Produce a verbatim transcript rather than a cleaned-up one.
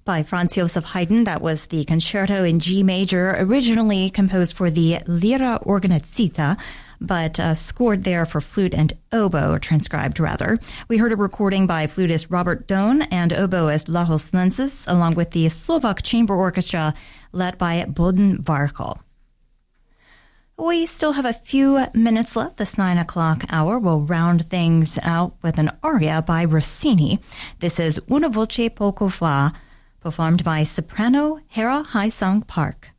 By Franz Joseph Haydn, that was the concerto in G major, originally composed for the Lira Organizzata, but uh, scored there for flute and oboe, or transcribed rather. We heard a recording by flutist Robert Dohn and oboist Lajos Lenses, along with the Slovak Chamber Orchestra led by Boden Varkol. We still have a few minutes left. This nine o'clock hour will round things out with an aria by Rossini. This is Una voce poco fa, performed by soprano Hera Haesung Park.